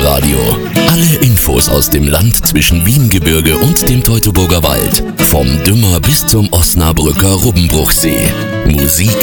Weinradio. Alle Infos aus dem Land zwischen Wiengebirge und dem Teutoburger Wald. Vom Dümmer bis zum Osnabrücker Rubbenbruchsee. Musik